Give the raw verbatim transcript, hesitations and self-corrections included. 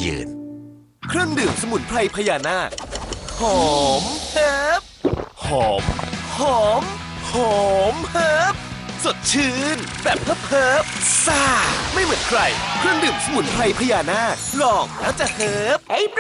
ยืนเครื่องดื่มสมุนไพรพญานาคหอมเฮิบหอมหอมหอมเฮิบสดชื่นแบบเฮิบเฮิบซ่าไม่เหมือนใครเครื่องดื่มสมุนไพรพญานาคลองแล้วจะเฮิบ